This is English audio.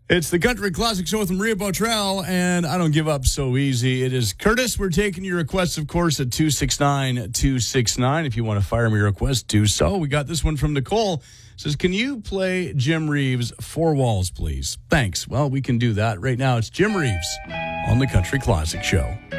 It's the Country Classic Show with Maria Botrell, and I don't give up so easy. It is Curtis. We're taking your requests, of course, at 269-269. If you want to fire me a request, do so. We got this one from Nicole. It says, can you play Jim Reeves' Four Walls, please? Thanks. Well, we can do that. Right now, it's Jim Reeves on the Country Classic Show.